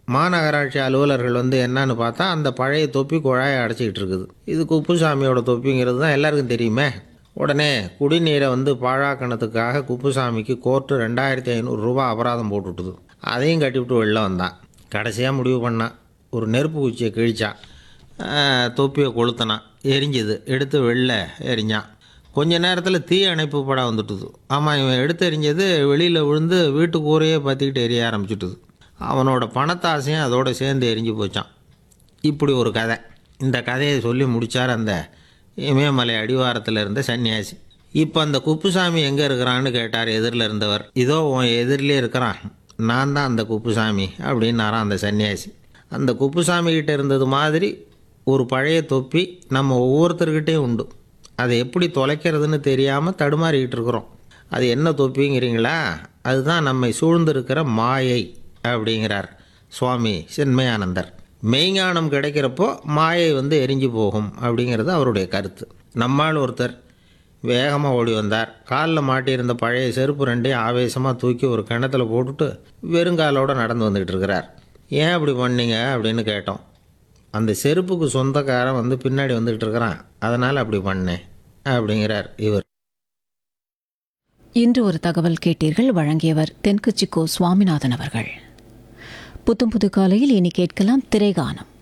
மாநகராட்சி அலுவலர்கள் என்னன்னு பார்த்தா அந்த பழைய தொப்பி குழாயை அடைச்சிக்கிட்டு இருக்குது. இது குப்புசாமியோட தொப்பிங்கிறது தான் எல்லாருக்கும் தெரியுமே. உடனே குடிநீரை பாழாக்கினதுக்காக குப்புசாமிக்கு கோர்ட்டு 2500 ரூபா அபராதம் போட்டுவிட்டுது. அதையும் கட்டிவிட்டு வெளில வந்தான். கடைசியாக முடிவு பண்ணான். ஒரு நெருப்பு குச்சியை கிழிச்சான், தொப்பியை கொளுத்தினான், எரிஞ்சுது. எடுத்து வெளில எரிஞ்சான். கொஞ்ச நேரத்தில் தீ அணைப்பு படம் வந்துட்டுது. ஆமாம், இவன் எடுத்து எரிஞ்சது வெளியில் விழுந்து வீட்டு கூரையே பற்றிக்கிட்டு எரிய ஆரம்பிச்சுட்டுது. அவனோட பணத்தாசையும் அதோடு சேர்ந்து எரிஞ்சு போச்சான். இப்படி ஒரு கதை. இந்த கதையை சொல்லி முடித்தார் அந்த இமயமலை அடிவாரத்தில் இருந்த சன்னியாசி. இப்போ அந்த குப்புசாமி எங்கே இருக்கிறான்னு கேட்டார் எதிரில் இருந்தவர். இதோ உன் எதிரிலே இருக்கிறான், நான் தான் அந்த குப்புசாமி அப்படின்னாரான் அந்த சன்னியாசி. அந்த குப்புசாமிகிட்ட இருந்தது மாதிரி ஒரு பழைய தொப்பி நம்ம ஒவ்வொருத்தர்கிட்டையும் உண்டு. அதை எப்படி தொலைக்கிறதுன்னு தெரியாமல் தடுமாறிக்கிட்டு இருக்கிறோம். அது என்ன தொப்பிங்கிறீங்களா? அதுதான் நம்மை சூழ்ந்திருக்கிற மாயை அப்படிங்கிறார் சுவாமி சின்மயானந்தர். மெய்ஞானம் கிடைக்கிறப்போ மாயை எரிஞ்சு போகும் அப்படிங்கிறது அவருடைய கருத்து. நம்மால் ஒருத்தர் வேகமாக ஓடி வந்தார். காலில் மாட்டியிருந்த பழைய செருப்பு ரெண்டையும் ஆவேசமாக தூக்கி ஒரு கிணத்துல போட்டுட்டு வெறுங்காலோடு நடந்து வந்துக்கிட்டு இருக்கிறார். ஏன் அப்படி பண்ணீங்க அப்படின்னு கேட்டோம். அந்த செருப்புக்கு சொந்தக்காரன் பின்னாடி வந்துக்கிட்டு இருக்கிறான், அதனால் அப்படி பண்ணேன் அப்படிங்கிறார் இவர். இன்று ஒரு தகவல் கேட்டீர்கள். வழங்கியவர் தென்கட்சி கோ சுவாமிநாதன் அவர்கள். புத்தம் புது காலையில் இனி கேட்கலாம் திரைகானம்.